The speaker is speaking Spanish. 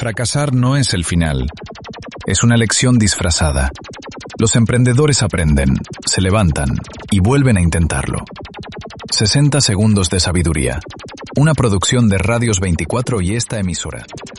Fracasar no es el final. Es una lección disfrazada. Los emprendedores aprenden, se levantan y vuelven a intentarlo. 60 segundos de sabiduría. Una producción de Radios 24 y esta emisora.